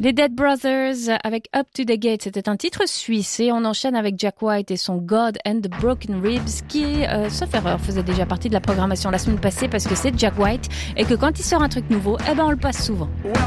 Les Dead Brothers avec Up to the Gate, c'était un titre suisse et on enchaîne avec Jack White et son God and the Broken Ribs qui, sauf erreur, faisait déjà partie de la programmation la semaine passée parce que c'est Jack White et que quand il sort un truc nouveau, on le passe souvent.